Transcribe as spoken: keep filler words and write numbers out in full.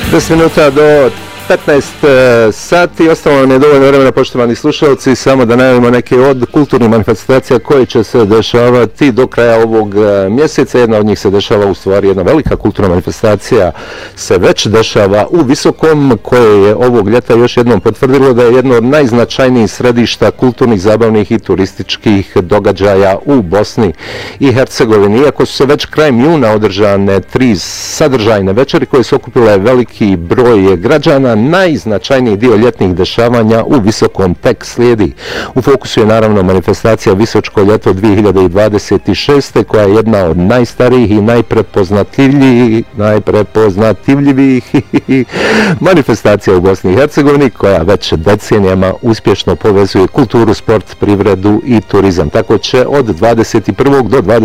deset minuta do petnaest sati, ostalo nam je dovoljno vremena, poštovani slušalci, samo da najavimo neke od kulturnih manifestacija koje će se dešavati do kraja ovog mjeseca. Jedna od njih se dešava, u stvari jedna velika kulturna manifestacija se već dešava u Visokom, koje je ovog ljeta još jednom potvrdilo da je jedno od najznačajnijih središta kulturnih, zabavnih i turističkih događaja u Bosni i Hercegovini. Iako su se već krajem juna održane tri sadržajne večeri koje su okupile veliki broj građana, najznačajniji dio ljetnih dešavanja u Visokom tek slijedi. U fokusu je naravno manifestacija Visočko ljeto dvije hiljade dvadeset šeste koja je jedna od najstarijih i najprepoznatljivijih najprepoznatljivijih manifestacija u Bosni i Hercegovini, koja već decenijama uspješno povezuje kulturu, sport, privredu i turizam. Tako će od dvadeset prvog do dvadeset